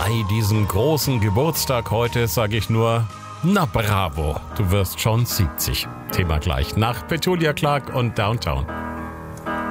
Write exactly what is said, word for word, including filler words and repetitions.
Bei diesem großen Geburtstag heute sage ich nur, na bravo, du wirst schon siebzig. Thema gleich nach Petula Clark und Downtown.